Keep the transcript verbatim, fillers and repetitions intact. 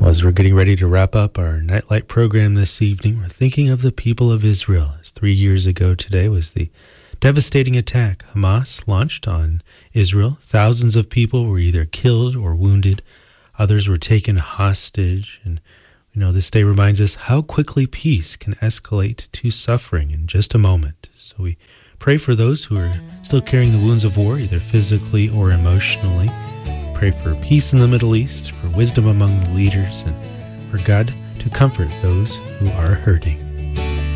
As we're getting ready to wrap up our Nightlight program this evening, we're thinking of the people of Israel. As three years ago today was the devastating attack Hamas launched on Israel. Thousands of people were either killed or wounded. Others were taken hostage. And you know, this day reminds us how quickly peace can escalate to suffering in just a moment. So we pray for those who are still carrying the wounds of war, either physically or emotionally. Pray for peace in the Middle East, for wisdom among the leaders, and for God to comfort those who are hurting.